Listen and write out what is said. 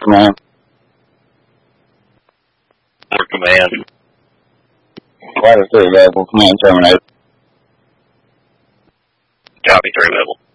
command. Or command. Ladder 3 available, command terminated. Copy 3 available.